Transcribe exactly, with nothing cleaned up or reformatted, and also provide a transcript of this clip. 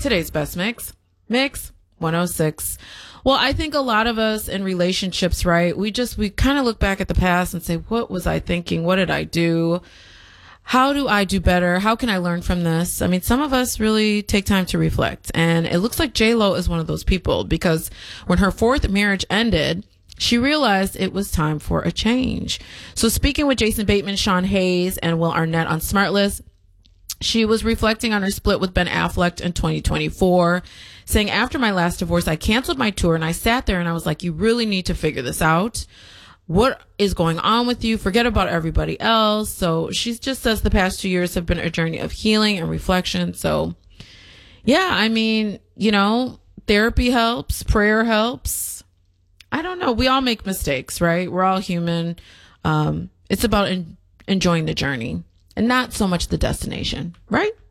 today's best mix. Mix one oh six. Well, I think a lot of us in relationships, right? We just, we kind of look back at the past and say, what was I thinking? What did I do? How do I do better? How can I learn from this? I mean, some of us really take time to reflect. And it looks like J-Lo is one of those people, because when her fourth marriage ended, she realized it was time for a change. So speaking with Jason Bateman, Sean Hayes, and Will Arnett on SmartLess, she was reflecting on her split with Ben Affleck in twenty twenty-four, saying, after my last divorce, I canceled my tour and I sat there and I was like, you really need to figure this out. What is going on with you? Forget about everybody else. So she just says the past two years have been a journey of healing and reflection. So yeah, I mean, you know, therapy helps, prayer helps. I don't know. We all make mistakes, right? We're all human. Um, it's about en- enjoying the journey and not so much the destination, right?